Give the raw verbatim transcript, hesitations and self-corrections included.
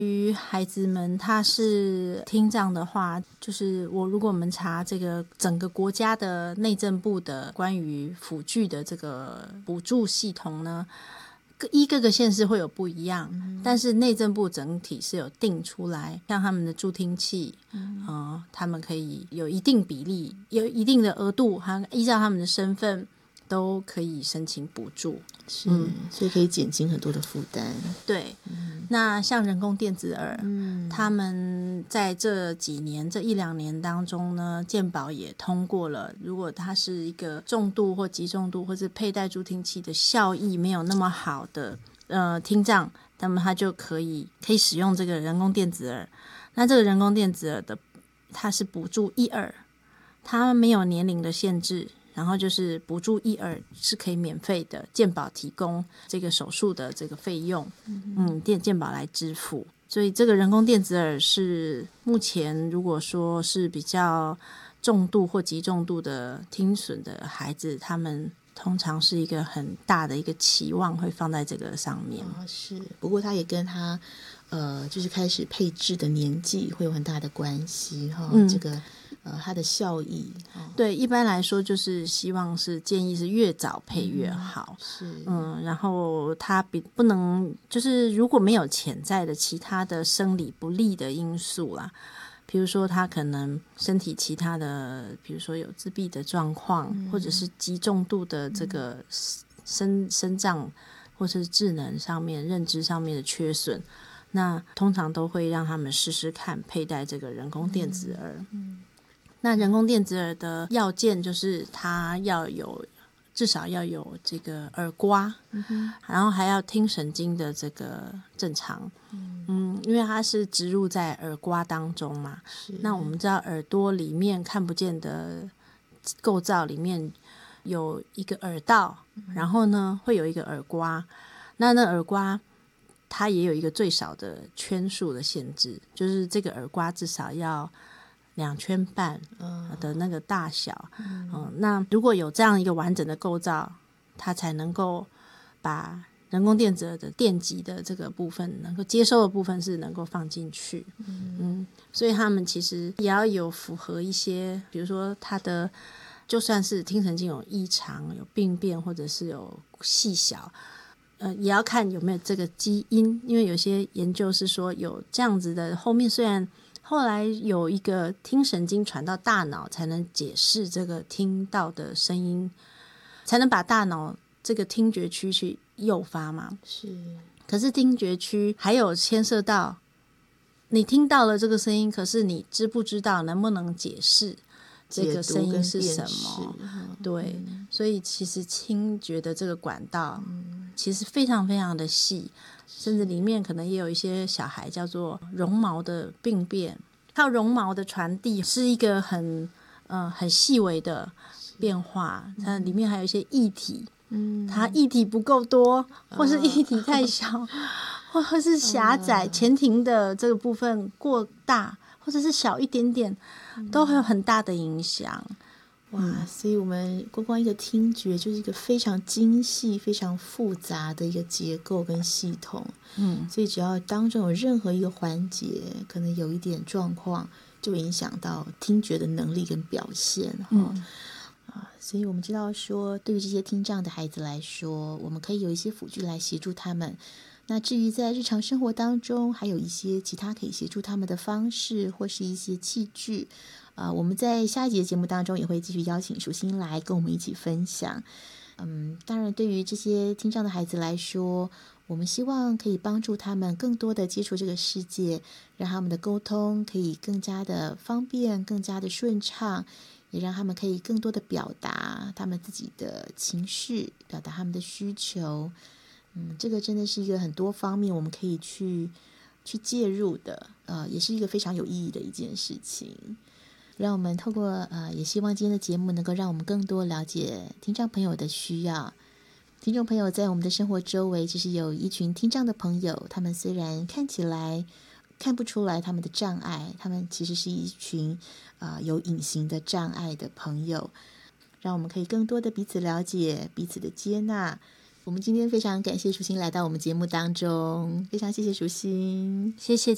于孩子们他是听障的话，就是我如果我们查这个整个国家的内政部的关于辅具的这个补助系统呢，依各个县市会有不一样、嗯、但是内政部整体是有定出来，像他们的助听器、嗯呃、他们可以有一定比例，有一定的额度，依照他们的身份都可以申请补助， 是、嗯、所以可以减轻很多的负担。 对、嗯、那像人工电子耳、嗯、他们在这几年这一两年当中呢，健保也通过了，如果它是一个重度或极重度或是佩戴助听器的效益没有那么好的呃听障，那么它就可以可以使用这个人工电子耳。那这个人工电子耳的它是补助一耳，它没有年龄的限制，然后就是补助一耳是可以免费的，健保提供这个手术的这个费用，嗯，电健保来支付。所以这个人工电子耳是目前如果说是比较重度或极重度的听损的孩子，他们通常是一个很大的一个期望会放在这个上面、 哦、是，不过它也跟他呃，就是开始配置的年纪会有很大的关系哈、哦嗯，这个呃，它的效益、哦、 对，一般来说就是希望是建议是越早配越好， 嗯、是， 嗯，然后它比不能就是如果没有潜在的其他的生理不利的因素啦，比如说他可能身体其他的，比如说有自闭的状况、嗯、或者是极重度的这个身身障或是智能上面认知上面的缺损，那通常都会让他们试试看佩戴这个人工电子耳、嗯嗯、那人工电子耳的要件就是它要有至少要有这个耳刮、嗯、然后还要听神经的这个正常， 嗯, 嗯，因为它是植入在耳刮当中嘛，那我们知道耳朵里面看不见的构造里面有一个耳道、嗯、然后呢会有一个耳刮，那那耳刮它也有一个最少的圈数的限制，就是这个耳刮至少要两圈半的那个大小、嗯嗯、那如果有这样一个完整的构造，它才能够把人工电子耳的电极的这个部分能够接收的部分是能够放进去、嗯嗯、所以他们其实也要有符合一些，比如说它的就算是听神经有异常有病变或者是有细小，呃，也要看有没有这个基因，因为有些研究是说有这样子的，后面虽然后来有一个听神经传到大脑才能解释这个听到的声音，才能把大脑这个听觉区去诱发嘛， 是， 可是听觉区还有牵涉到你听到了这个声音，可是你知不知道能不能解释这个声音是什么、嗯、对、嗯、所以其实听觉的这个管道、嗯、其实非常非常的细，甚至里面可能也有一些小孩叫做绒毛的病变，靠绒毛的传递是一个很呃很细微的变化，它里面还有一些液体，嗯，它液体不够多或是液体太小、哦、或者是狭窄、哦、前庭的这个部分过大或者是小一点点、嗯、都会有很大的影响。 哇、嗯，所以我们光光一个听觉就是一个非常精细非常复杂的一个结构跟系统，嗯，所以只要当中有任何一个环节可能有一点状况，就影响到听觉的能力跟表现，嗯啊，所以我们知道说对于这些听障的孩子来说，我们可以有一些辅具来协助他们，那至于在日常生活当中还有一些其他可以协助他们的方式或是一些器具，呃，我们在下一集的节目当中也会继续邀请淑馨来跟我们一起分享。嗯，当然对于这些听障的孩子来说，我们希望可以帮助他们更多的接触这个世界，让他们的沟通可以更加的方便更加的顺畅，也让他们可以更多的表达他们自己的情绪，表达他们的需求。嗯，这个真的是一个很多方面我们可以去去介入的，呃，也是一个非常有意义的一件事情。让我们透过呃，也希望今天的节目能够让我们更多了解听障朋友的需要。听众朋友在我们的生活周围其实有一群听障的朋友，他们虽然看起来看不出来他们的障碍，他们其实是一群呃有隐形的障碍的朋友，让我们可以更多的彼此了解彼此的接纳。我们今天非常感谢淑馨来到我们节目当中，非常谢谢淑馨， 谢谢。